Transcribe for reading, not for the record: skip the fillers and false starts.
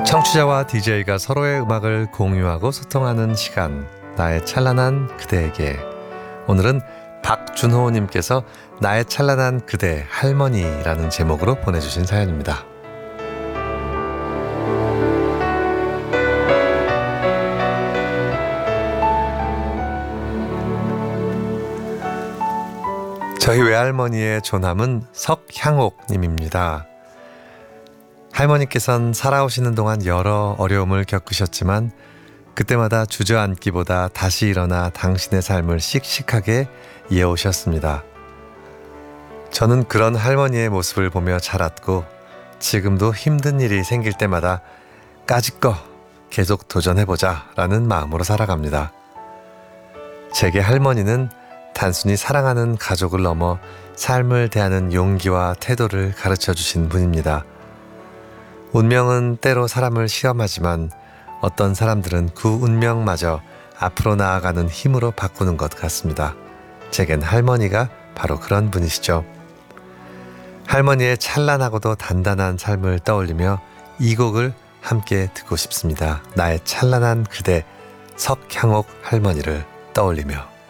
청취자와 DJ가 서로의 음악을 공유하고 소통하는 시간, 나의 찬란한 그대에게. 오늘은 박준호님께서 나의 찬란한 그대 할머니라는 제목으로 보내주신 사연입니다. 저희 외할머니의 조남은 석향옥님입니다. 할머니께서는 살아오시는 동안 여러 어려움을 겪으셨지만 그때마다 주저앉기보다 다시 일어나 당신의 삶을 씩씩하게 이어오셨습니다. 저는 그런 할머니의 모습을 보며 자랐고 지금도 힘든 일이 생길 때마다 까짓거 계속 도전해보자 라는 마음으로 살아갑니다. 제게 할머니는 단순히 사랑하는 가족을 넘어 삶을 대하는 용기와 태도를 가르쳐 주신 분입니다. 운명은 때로 사람을 시험하지만 어떤 사람들은 그 운명마저 앞으로 나아가는 힘으로 바꾸는 것 같습니다. 제겐 할머니가 바로 그런 분이시죠. 할머니의 찬란하고도 단단한 삶을 떠올리며 이 곡을 함께 듣고 싶습니다. 나의 찬란한 그대, 석향옥 할머니를 떠올리며.